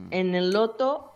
En el loto,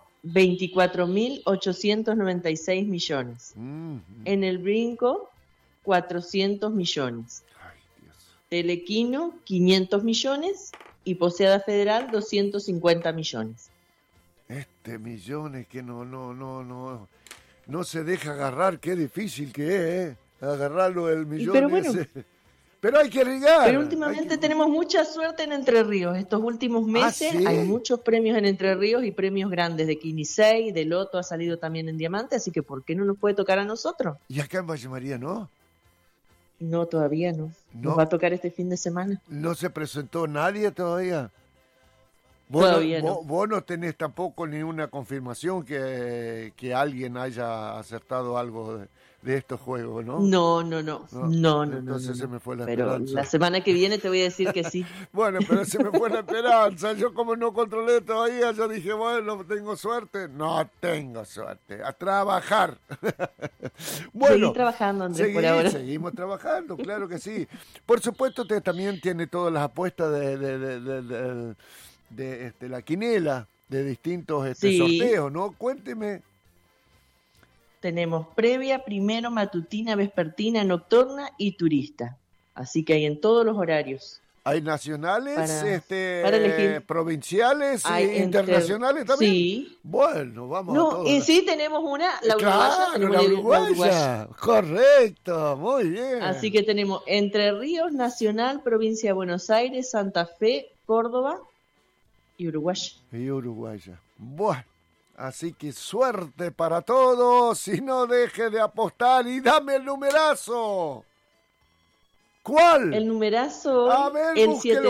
24.896 millones. En el brinco, 400 millones. Ay, Dios. Telequino, 500 millones. Y Poseada Federal, 250 millones. Millones que no se deja agarrar, qué difícil que es, agarrarlo el millón pero bueno, ese. Pero hay que arriesgar. Pero últimamente tenemos mucha suerte en Entre Ríos. Estos últimos meses ¿sí? hay muchos premios en Entre Ríos y premios grandes de Quinisei, de Loto ha salido también en Diamante, así que ¿por qué no nos puede tocar a nosotros? ¿Y acá en Valle María no? No, todavía no. Nos va a tocar este fin de semana. ¿No se presentó nadie todavía? Todavía no. Vos no tenés tampoco ni una confirmación que alguien haya acertado algo de estos juegos, ¿no? No. Entonces se me fue la pero esperanza. La semana que viene te voy a decir que sí. Bueno, pero se me fue la esperanza. Yo como no controlé todavía, yo dije, bueno, ¿tengo suerte? No tengo suerte. A trabajar. Bueno, seguí trabajando, Andrés, por ahora. Seguimos trabajando, claro que sí. Por supuesto, usted también tiene todas las apuestas de la quinela, de distintos sorteos, ¿no? Cuénteme. Tenemos previa, primero, matutina, vespertina, nocturna y turista. Así que hay en todos los horarios. ¿Hay nacionales, para elegir. Provinciales e internacionales también? Sí. Bueno, vamos a todos. Y sí tenemos una, la claro, uruguaya. La uruguaya. Correcto, muy bien. Así que tenemos Entre Ríos, Nacional, Provincia de Buenos Aires, Santa Fe, Córdoba y uruguaya. Bueno, así que suerte para todos y no deje de apostar y dame el numerazo. ¿Cuál? El numerazo, el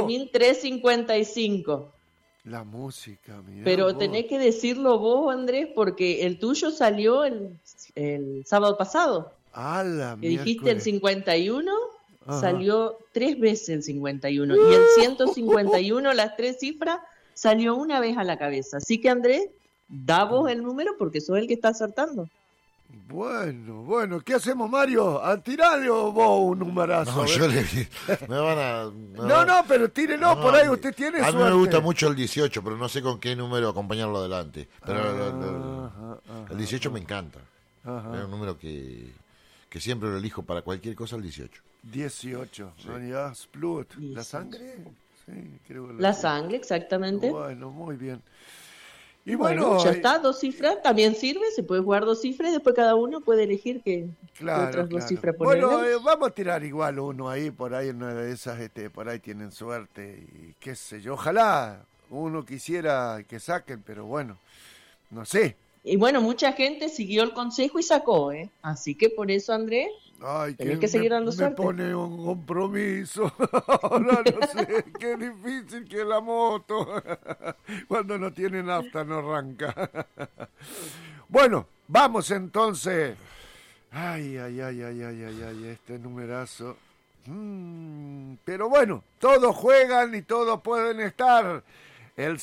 7.355. La música, mira. Pero vos tenés que decirlo vos, Andrés, porque el tuyo salió el sábado pasado. Que dijiste el 51, ajá, salió 3 veces el 51. Y el 151, las 3 cifras, salió una vez a la cabeza. Así que, Andrés, da vos el número porque sos el que está acertando. Bueno, ¿qué hacemos, Mario? Tirale vos un numerazo. No, yo me van a... No, pero tírelo, por ahí usted tiene suerte. A mí me gusta mucho el 18, pero no sé con qué número acompañarlo adelante. Pero el 18 me encanta. Es un número que siempre lo elijo para cualquier cosa, el 18. 18, sí. ¿La sangre? Sí, creo que la sangre, exactamente. Bueno, muy bien. Y bueno, ya está, 2 cifras, también sirve, se puede jugar 2 cifras y después cada uno puede elegir que otras 2 cifras poner. Bueno, vamos a tirar igual uno ahí, por ahí una de esas, por ahí tienen suerte y qué sé yo. Ojalá uno quisiera que saquen, pero bueno, no sé. Y bueno, mucha gente siguió el consejo y sacó, así que por eso, Andrés, tenés que seguir dando suerte. Me pone un compromiso. Ahora no sé, qué difícil que la moto. Cuando no tiene nafta no arranca. Bueno, vamos entonces. Ay, este numerazo. Pero bueno, todos juegan y todos pueden estar. El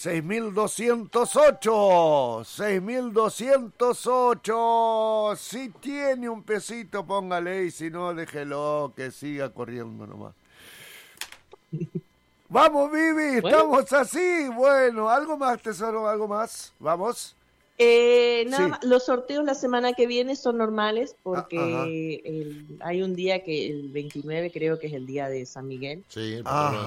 6.208. Si tiene un pesito, póngale, y si no, déjelo que siga corriendo nomás. Vamos, Vivi, estamos así. Bueno, ¿algo más, tesoro? ¿Algo más? ¿Vamos? Nada más, los sorteos la semana que viene son normales porque hay un día que el 29 creo que es el día de San Miguel. Sí,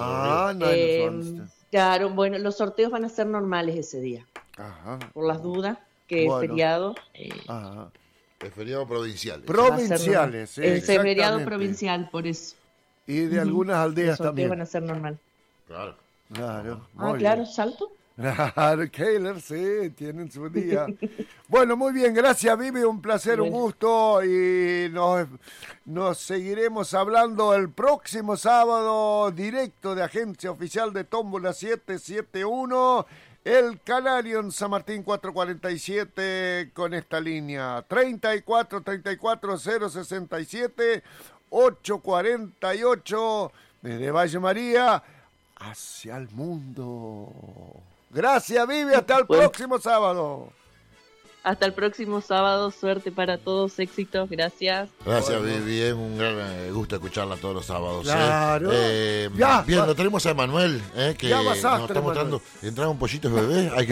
claro, bueno, los sorteos van a ser normales ese día. Ajá. Por las dudas, que es feriado. Es feriado provincial. Provinciales, sí. Es feriado provincial, por eso. Y de algunas aldeas también. Los sorteos van a ser normal. Claro. Claro, Salto. Claro, Keiler, sí, tienen su día. Bueno, muy bien, gracias, Vivi, un placer, un gusto, y nos seguiremos hablando el próximo sábado, directo de Agencia Oficial de Tómbola 771, el Canario en San Martín 447, con esta línea 34-067 848, desde Valle María hacia el mundo. Gracias, Vivi. Hasta el próximo sábado. Hasta el próximo sábado. Suerte para todos. Éxitos. Gracias. Gracias, Vivi. Es un gran gusto escucharla todos los sábados. Claro. Bien, lo tenemos a Emanuel, que nos está mostrando. Entra un pollito bebé. Hay que